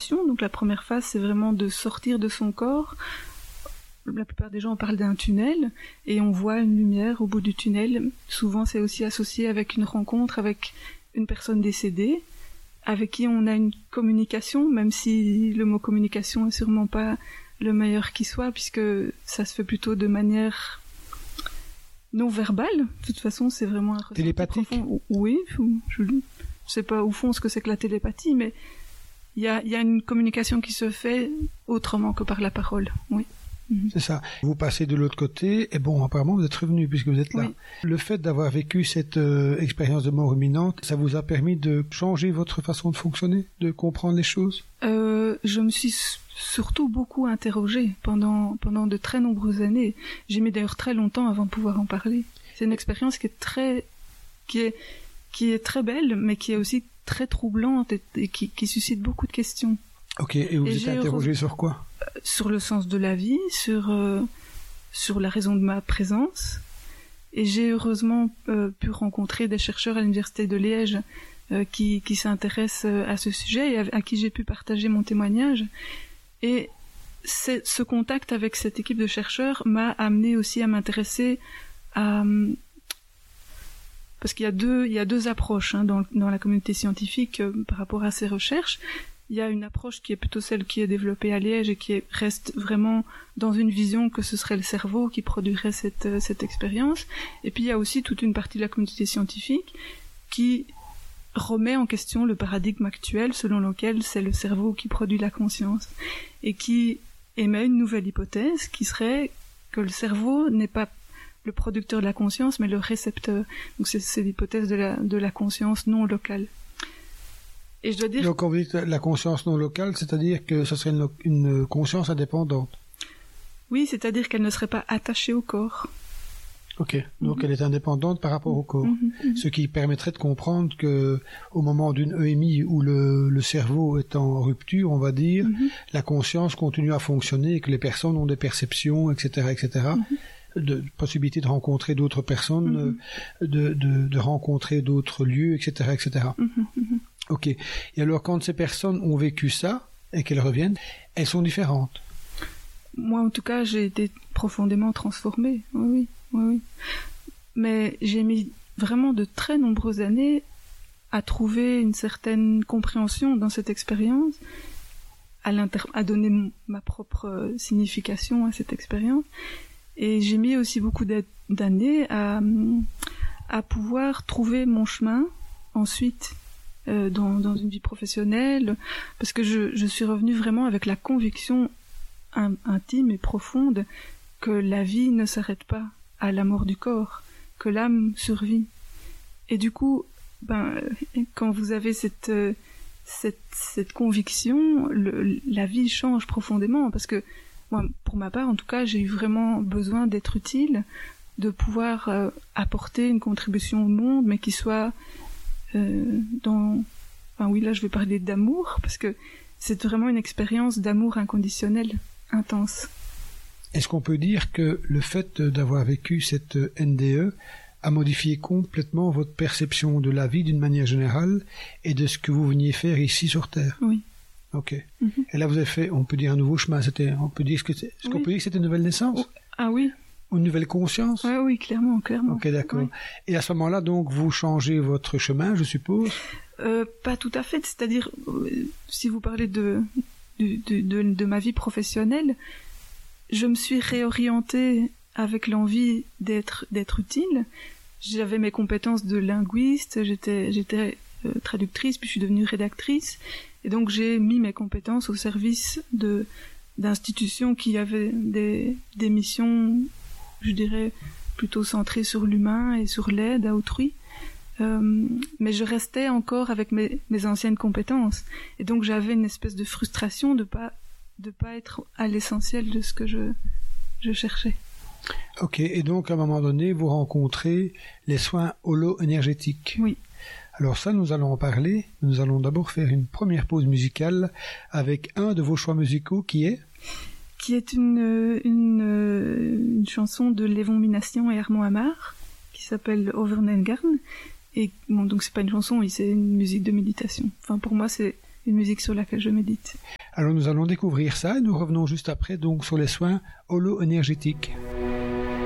communication. Donc la première phase, c'est vraiment de sortir de son corps. La plupart des gens parlent d'un tunnel et on voit une lumière au bout du tunnel. Souvent, c'est aussi associé avec une rencontre avec une personne décédée, avec qui on a une communication, même si le mot communication est sûrement pas le meilleur qui soit, puisque ça se fait plutôt de manière non verbale. De toute façon, c'est vraiment un ressenti télépathique. Profond. Oui, je sais pas au fond ce que c'est que la télépathie, mais il y a une communication qui se fait autrement que par la parole. Oui. C'est ça. Vous passez de l'autre côté, et bon, apparemment, vous êtes revenu puisque vous êtes là. Oui. Le fait d'avoir vécu cette expérience de mort imminente, ça vous a permis de changer votre façon de fonctionner, de comprendre les choses? Je me suis surtout beaucoup interrogée pendant de très nombreuses années. J'ai mis d'ailleurs très longtemps avant de pouvoir en parler. C'est une expérience qui est très belle, mais qui est aussi très troublante et qui suscite beaucoup de questions. Ok, et vous êtes interrogé sur quoi? Sur le sens de la vie, sur la raison de ma présence. Et j'ai heureusement pu rencontrer des chercheurs à l'université de Liège qui s'intéressent à ce sujet et à qui j'ai pu partager mon témoignage. Et ce contact avec cette équipe de chercheurs m'a amené aussi à m'intéresser à... Parce qu'il y a deux approches dans la communauté scientifique par rapport à ces recherches. Il y a une approche qui est plutôt celle qui est développée à Liège et qui reste vraiment dans une vision que ce serait le cerveau qui produirait cette expérience. Et puis il y a aussi toute une partie de la communauté scientifique qui remet en question le paradigme actuel selon lequel c'est le cerveau qui produit la conscience et qui émet une nouvelle hypothèse qui serait que le cerveau n'est pas le producteur de la conscience mais le récepteur. Donc c'est l'hypothèse de la conscience non locale. Et je dois dire... Donc quand vous dites la conscience non locale, c'est-à-dire que ce serait une conscience indépendante? Oui, c'est-à-dire qu'elle ne serait pas attachée au corps. Ok, donc elle est indépendante par rapport au corps. Ce qui permettrait de comprendre que au moment d'une EMI où le cerveau est en rupture, on va dire, la conscience continue à fonctionner et que les personnes ont des perceptions, etc., etc., de possibilité de rencontrer d'autres personnes, de rencontrer d'autres lieux, etc., etc. Ok. Et alors, quand ces personnes ont vécu ça et qu'elles reviennent, elles sont différentes. Moi, en tout cas, j'ai été profondément transformée. Oui. Mais j'ai mis vraiment de très nombreuses années à trouver une certaine compréhension dans cette expérience, à donner ma propre signification à cette expérience. Et j'ai mis aussi beaucoup d'années à pouvoir trouver mon chemin ensuite dans une vie professionnelle, parce que je suis revenue vraiment avec la conviction intime et profonde que la vie ne s'arrête pas à la mort du corps, que l'âme survit. Et du coup, quand vous avez cette conviction, la vie change profondément, parce que moi, pour ma part, en tout cas, j'ai eu vraiment besoin d'être utile, de pouvoir apporter une contribution au monde, mais qui soit là, je vais parler d'amour, parce que c'est vraiment une expérience d'amour inconditionnel, intense. Est-ce qu'on peut dire que le fait d'avoir vécu cette NDE a modifié complètement votre perception de la vie d'une manière générale et de ce que vous veniez faire ici sur Terre? Oui. Ok. Et là, vous avez fait, on peut dire, un nouveau chemin. On peut dire qu'on peut dire que c'était une nouvelle naissance? Ah oui. Une nouvelle conscience? Oui, clairement. Ok, d'accord. Oui. Et à ce moment-là, donc, vous changez votre chemin, je suppose? Pas tout à fait. C'est-à-dire, si vous parlez de ma vie professionnelle, je me suis réorientée avec l'envie d'être utile. J'avais mes compétences de linguiste, j'étais traductrice, puis je suis devenue rédactrice. Et donc j'ai mis mes compétences au service d'institutions qui avaient des missions, je dirais, plutôt centrées sur l'humain et sur l'aide à autrui. Mais je restais encore avec mes anciennes compétences. Et donc j'avais une espèce de frustration de pas être à l'essentiel de ce que je cherchais. Ok, et donc à un moment donné, vous rencontrez les soins holo-énergétiques. Oui. Alors ça, nous allons en parler. Nous allons d'abord faire une première pause musicale avec un de vos choix musicaux qui est une chanson de Lévon Minassian et Armand Amar qui s'appelle Overnengarn. Et bon, donc c'est pas une chanson, c'est une musique de méditation. Enfin, pour moi, c'est une musique sur laquelle je médite. Alors nous allons découvrir ça et nous revenons juste après donc sur les soins holo-énergétiques.